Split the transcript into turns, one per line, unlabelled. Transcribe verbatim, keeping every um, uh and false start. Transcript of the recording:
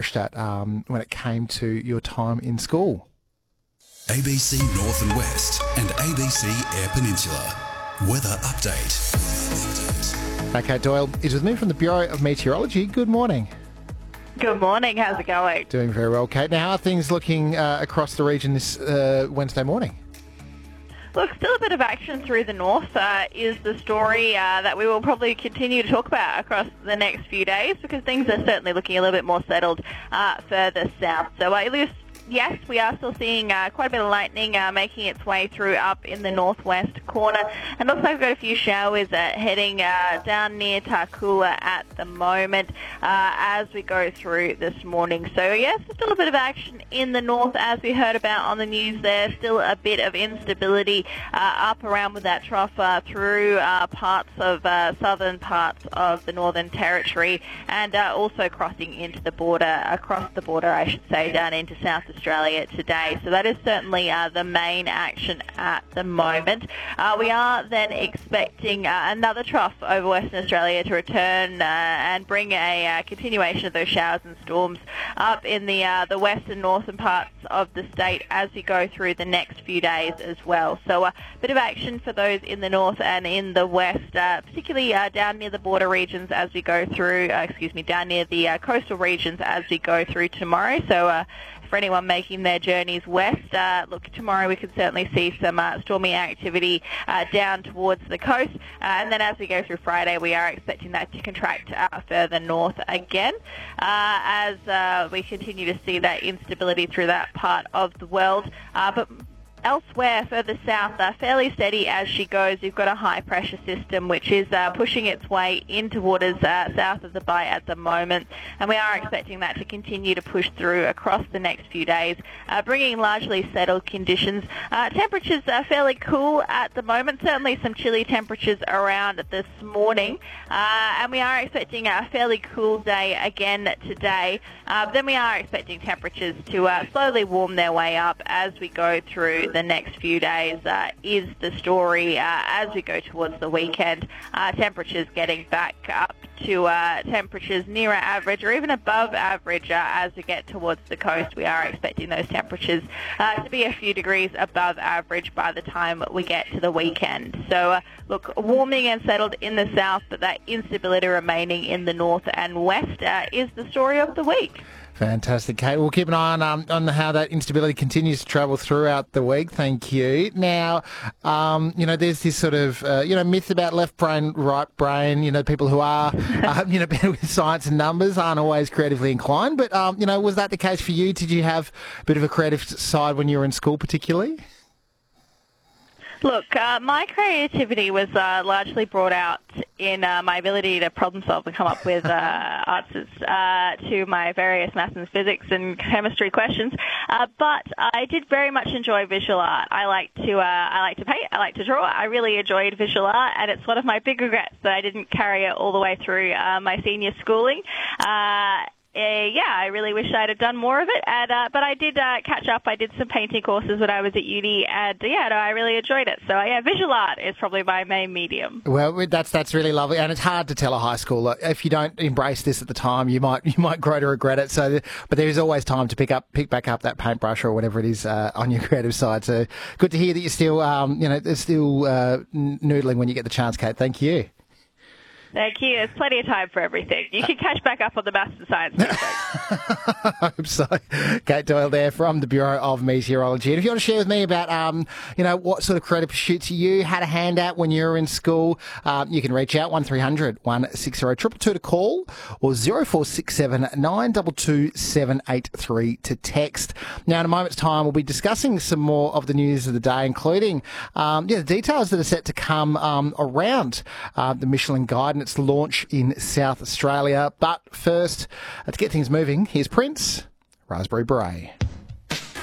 Albstadt um, when it came to your time in school.
A B C North and West and A B C Eyre Peninsula. Weather update.
Okay, Doyle is with me from the Bureau of Meteorology. Good morning.
Good morning. How's it going?
Doing very well, Kate. Now, how are things looking uh, across the region this uh, Wednesday morning?
Look, still a bit of action through the north uh, is the story uh, that we will probably continue to talk about across the next few days, because things are certainly looking a little bit more settled uh, further south. So uh, at least, yes, we are still seeing uh, quite a bit of lightning uh, making its way through up in the northwest corner. And looks like we've got a few showers uh, heading uh, down near Tarcoola at the moment uh, as we go through this morning. So yes, still a bit of action in the north as we heard about on the news there. Still a bit of instability uh, up around with that trough uh, through uh, parts of uh, southern parts of the Northern Territory, and uh, also crossing into the border, across the border I should say, down into South Australia today. So that is certainly uh, the main action at the moment. Uh, we are then expecting uh, another trough over Western Australia to return uh, and bring a uh, continuation of those showers and storms up in the uh, the western northern parts of the state as we go through the next few days as well. So a bit of action for those in the north and in the west, uh, particularly uh, down near the border regions as we go through, uh, excuse me, down near the uh, coastal regions as we go through tomorrow. So uh, for anyone making their journeys west, uh, look, tomorrow we could certainly see some uh, stormy activity uh, down towards the coast. Uh, and then as we go through Friday, we are expecting that to contract uh, further north again uh, as uh, we continue to see that instability through that part of the world. Uh, but elsewhere, further south, uh, fairly steady as she goes. You've got a high-pressure system which is uh, pushing its way into waters uh, south of the Bight at the moment, and we are expecting that to continue to push through across the next few days, uh, bringing largely settled conditions. Uh, temperatures are fairly cool at the moment, certainly some chilly temperatures around this morning, uh, and we are expecting a fairly cool day again today. Uh, but then we are expecting temperatures to uh, slowly warm their way up as we go through the next few days uh, is the story uh, as we go towards the weekend. Uh, temperatures getting back up to uh, temperatures nearer average or even above average uh, as we get towards the coast. We are expecting those temperatures uh, to be a few degrees above average by the time we get to the weekend. So uh, look, warming and settled in the south, but that instability remaining in the north and west uh, is the story of the week.
Fantastic, Kate. We'll keep an eye on um, on how that instability continues to travel throughout the week. Thank you. Now, um, you know, there's this sort of, uh, you know, myth about left brain, right brain. You know, people who are, uh, you know, better with science and numbers aren't always creatively inclined. But, um, you know, was that the case for you? Did you have a bit of a creative side when you were in school particularly?
Look, uh, my creativity was uh, largely brought out in uh, my ability to problem solve and come up with uh, answers uh, to my various maths and physics and chemistry questions. Uh, but I did very much enjoy visual art. I like to uh, I like to paint. I like to draw. I really enjoyed visual art, and it's one of my big regrets that I didn't carry it all the way through uh, my senior schooling. Uh, Uh, yeah, I really wish I'd have done more of it, and, uh, but I did uh, catch up. I did some painting courses when I was at uni, and yeah, no, I really enjoyed it. So yeah, visual art is probably my main medium.
Well, that's that's really lovely, and it's hard to tell a high schooler if you don't embrace this at the time, you might you might grow to regret it. So, but there is always time to pick up pick back up that paintbrush or whatever it is uh, on your creative side. So good to hear that you're still um, you know still uh, noodling when you get the chance, Kate. Thank you.
Thank you. There's plenty of time for everything. You can catch back up on the maths and science.
I hope so. Kate Doyle there from the Bureau of Meteorology. And if you want to share with me about, um, you know, what sort of creative pursuits you had a hand at when you were in school, um, you can reach out one three hundred, one six zero, two two two to call or zero four six seven, nine two two, seven eight three to text. Now, in a moment's time, we'll be discussing some more of the news of the day, including um, yeah, the details that are set to come um, around uh, the Michelin Guide and its launch in South Australia. But first, uh, to get things moving, here's Prince, Raspberry Beret.